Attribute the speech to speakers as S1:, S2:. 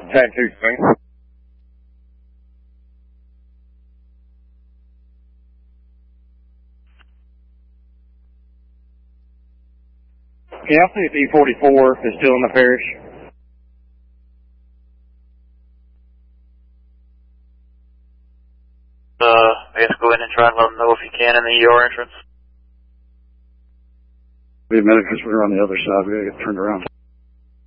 S1: 10-2 swing. Yeah, I'll see if E44 is still in the parish.
S2: I guess go in and try and let them know if you can in the ER entrance.
S3: We admitted because we were on the other side. We gotta get turned around.